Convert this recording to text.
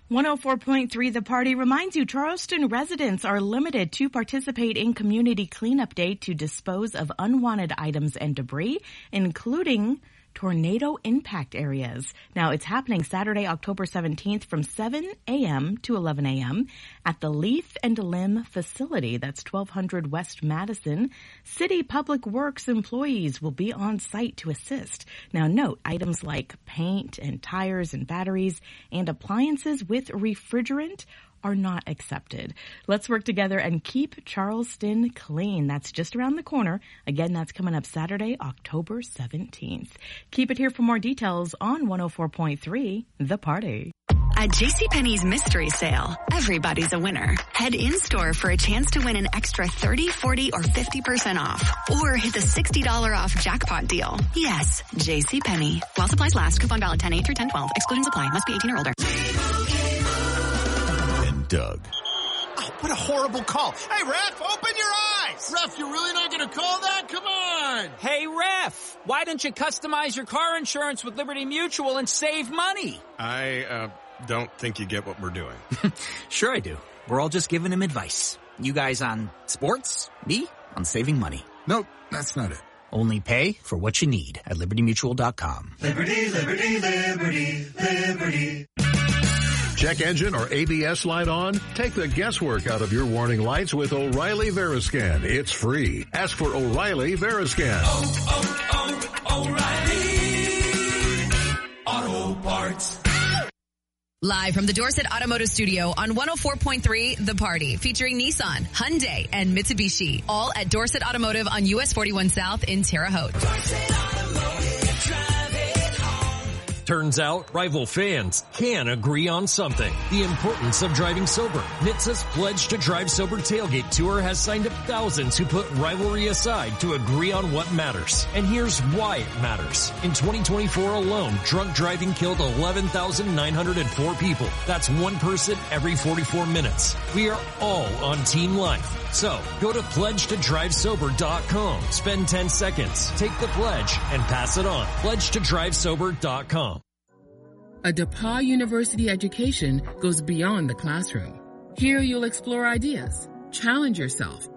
104.3 The Party reminds you Charleston residents are limited to participate in Community Cleanup Day to dispose of unwanted items and debris, including tornado impact areas. Now, it's happening Saturday, October 17th from 7 a.m. to 11 a.m. at the Leaf and Limb facility. That's 1200 West Madison. City Public Works employees will be on site to assist. Now, note, items like paint and tires and batteries and appliances with refrigerant are not accepted. Let's work together and keep Charleston clean. That's just around the corner. Again, that's coming up Saturday, October 17th. Keep it here for more details on 104.3 The Party. At JCPenney's Mystery Sale, everybody's a winner. Head in-store for a chance to win an extra 30, 40, or 50% off. Or hit the $60 off jackpot deal. Yes, JCPenney. While supplies last. Coupon valid 10/8 through 10/12. Exclusions apply. Must be 18 or older. Doug. Oh, what a horrible call. Hey, ref, open your eyes. Ref, you're really not going to call that? Come on. Hey, ref, why don't you customize your car insurance with Liberty Mutual and save money? I don't think you get what we're doing. Sure I do. We're all just giving him advice. You guys on sports, me on saving money. Nope, that's not it. Only pay for what you need at libertymutual.com. Liberty, liberty, liberty, liberty. Check engine or ABS light on? Take the guesswork out of your warning lights with O'Reilly Veriscan. It's free. Ask for O'Reilly Veriscan. O'Reilly Auto Parts. Live from the Dorset Automotive Studio on 104.3 The Party, featuring Nissan, Hyundai, and Mitsubishi. All at Dorset Automotive on US 41 South in Terre Haute. Turns out, rival fans can agree on something. The importance of driving sober. NHTSA's Pledge to Drive Sober Tailgate Tour has signed up thousands who put rivalry aside to agree on what matters. And here's why it matters. In 2024 alone, drunk driving killed 11,904 people. That's one person every 44 minutes. We are all on Team Life. So, go to pledgetodrivesober.com. Spend 10 seconds, take the pledge, and pass it on. Pledgetodrivesober.com. A DePauw University education goes beyond the classroom. Here you'll explore ideas, challenge yourself,